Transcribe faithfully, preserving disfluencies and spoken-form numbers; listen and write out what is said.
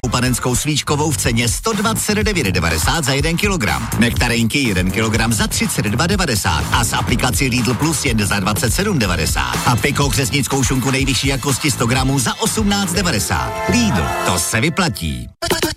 panenskou svíčkovou v ceně sto dvacet devět devadesát za jeden kilogram. Nektarinky jeden kilogram za třicet dva devadesát a s aplikací Lidl Plus jen za dvacet sedm devadesát. A Piko křesnickou šunku nejvyšší jakosti sto gramů za osmnáct devadesát. Lidl, to se vyplatí.